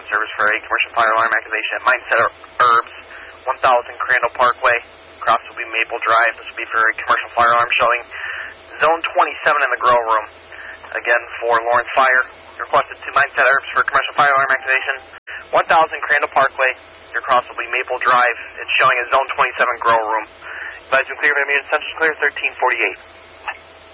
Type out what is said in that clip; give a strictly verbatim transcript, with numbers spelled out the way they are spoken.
service for a commercial fire alarm activation at Mindset Herbs, one thousand Crandall Parkway. Across will be Maple Drive. This will be for a commercial fire alarm showing zone twenty-seven in the grow room. Again, for Lawrence Fire, requested to Mindset Herbs for commercial fire alarm activation, one thousand Crandall Parkway. Your cross will be Maple Drive. It's showing a zone twenty-seven grow room. Advise you clear, Van Meter, Central Clear, thirteen forty-eight.